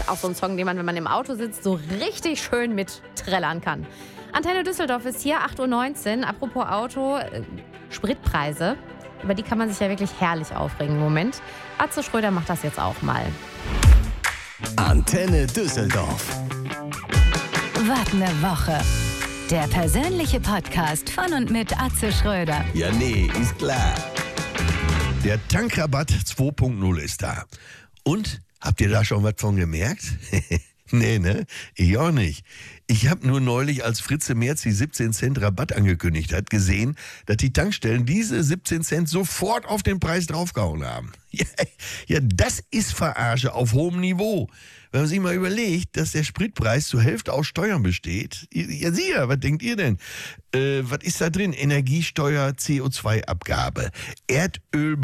auch so ein Song, den man, wenn man im Auto sitzt, so richtig schön mitträllern kann. Antenne Düsseldorf ist hier, 8:19 Uhr. Apropos Auto, Spritpreise. Über die kann man sich ja wirklich herrlich aufregen im Moment. Atze Schröder macht das jetzt auch mal. Antenne Düsseldorf. Was eine Woche. Der persönliche Podcast von und mit Atze Schröder. Ja, nee, ist klar. Der Tankrabatt 2.0 ist da. Und, habt ihr da schon was von gemerkt? Nee, ne? Ich auch nicht. Ich habe nur neulich, als Fritze Merz die 17 Cent Rabatt angekündigt hat, gesehen, dass die Tankstellen diese 17 Cent sofort auf den Preis draufgehauen haben. Ja, das ist Verarsche auf hohem Niveau. Wenn man sich mal überlegt, dass der Spritpreis zur Hälfte aus Steuern besteht. Ja, sicher, was denkt ihr denn? Was ist da drin? Energiesteuer, CO2-Abgabe, Erdöl